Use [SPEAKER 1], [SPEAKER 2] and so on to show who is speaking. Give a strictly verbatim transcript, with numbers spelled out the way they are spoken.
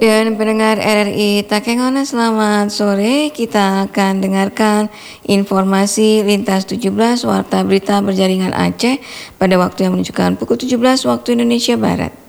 [SPEAKER 1] Dan pendengar R R I Takengon, selamat sore. Kita akan dengarkan informasi lintas tujuh belas Warta Berita Berjaringan Aceh pada waktu yang menunjukkan pukul tujuh belas waktu Indonesia Barat.